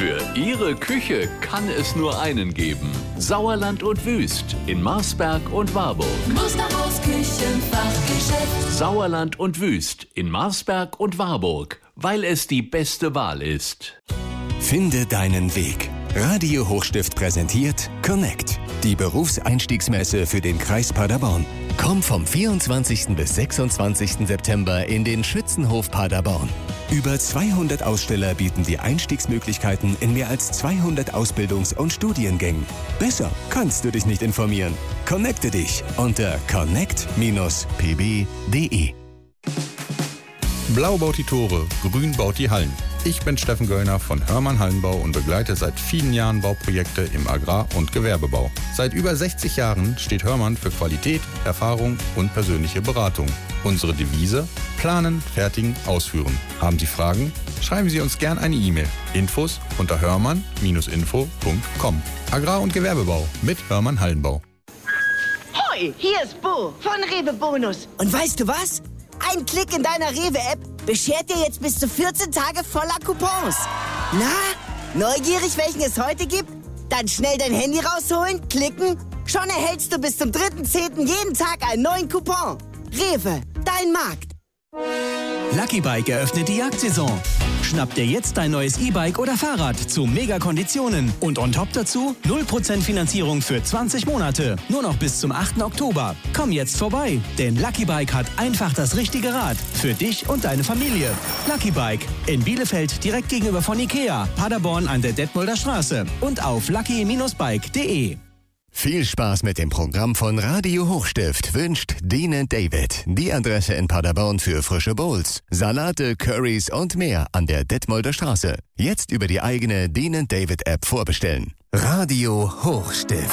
Für Ihre Küche kann es nur einen geben. Sauerland und Wüst in Marsberg und Warburg. Musterhaus Küchenfachgeschäft. Sauerland und Wüst in Marsberg und Warburg, weil es die beste Wahl ist. Finde deinen Weg. Radio Hochstift präsentiert Connect, die Berufseinstiegsmesse für den Kreis Paderborn. Komm vom 24. bis 26. September in den Schützenhof Paderborn. Über 200 Aussteller bieten dir Einstiegsmöglichkeiten in mehr als 200 Ausbildungs- und Studiengängen. Besser kannst du dich nicht informieren. Connecte dich unter connect-pb.de. Blau baut die Tore, grün baut die Hallen. Ich bin Steffen Göllner von Hörmann Hallenbau und begleite seit vielen Jahren Bauprojekte im Agrar- und Gewerbebau. Seit über 60 Jahren steht Hörmann für Qualität, Erfahrung und persönliche Beratung. Unsere Devise: Planen, fertigen, ausführen. Haben Sie Fragen? Schreiben Sie uns gern eine E-Mail. Infos unter hörmann-info.com. Agrar- und Gewerbebau mit Hörmann Hallenbau. Hoi, hier ist Bo von Rewe Bonus. Und weißt du was? Ein Klick in deiner Rewe-App beschert dir jetzt bis zu 14 Tage voller Coupons. Na, neugierig, welchen es heute gibt? Dann schnell dein Handy rausholen, klicken. Schon erhältst du bis zum 3.10. jeden Tag einen neuen Coupon. Rewe, dein Markt. Lucky Bike eröffnet die Jagdsaison. Schnapp dir jetzt dein neues E-Bike oder Fahrrad zu Mega-Konditionen. Und on top dazu 0% Finanzierung für 20 Monate. Nur noch bis zum 8. Oktober. Komm jetzt vorbei, denn Lucky Bike hat einfach das richtige Rad. Für dich und deine Familie. Lucky Bike in Bielefeld direkt gegenüber von Ikea. Paderborn an der Detmolder Straße. Und auf lucky-bike.de. Viel Spaß mit dem Programm von Radio Hochstift wünscht Dean & David. Die Adresse in Paderborn für frische Bowls, Salate, Currys und mehr an der Detmolder Straße. Jetzt über die eigene Dean & David App vorbestellen. Radio Hochstift.